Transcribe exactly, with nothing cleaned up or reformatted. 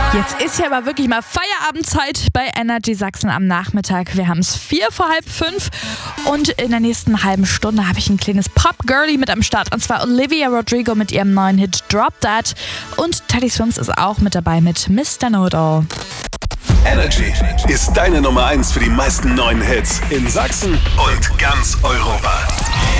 Jetzt ist ja aber wirklich mal Feierabendzeit bei Energy Sachsen am Nachmittag. Wir haben es vier vor halb fünf und in der nächsten halben Stunde habe ich ein kleines Pop-Girlie mit am Start. Und zwar Olivia Rodrigo mit ihrem neuen Hit Drop That. Und Teddy Swims ist auch mit dabei mit Mister Know-It-All. Energy ist deine Nummer eins für die meisten neuen Hits in Sachsen und ganz Europa.